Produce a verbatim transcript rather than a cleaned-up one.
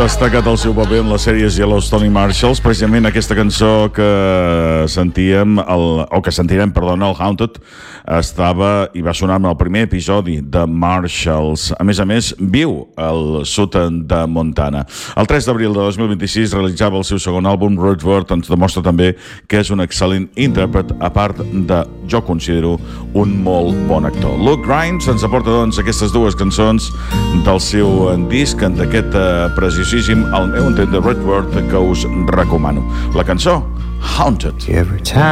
destacat el seu paper en les sèries Yellowstone i Marshalls. Precisament aquesta cançó que sentíem, el, o que sentirem, perdona, el Haunted, estava i va sonar en el primer episodi de Marshalls. A més a més, viu al sud de Montana. El tres d'abril de dos mil vint-i-sis realitzava el seu segon àlbum, Redbird. Ens demostra també que és un excel·lent intèrpret, a part de, jo considero, un molt bon actor. Luke Grimes ens aporta, doncs, aquestes dues cançons del seu disc, d'aquest uh, preciosíssim, al meu entendre, Redbird, que us recomano. La cançó, Haunted.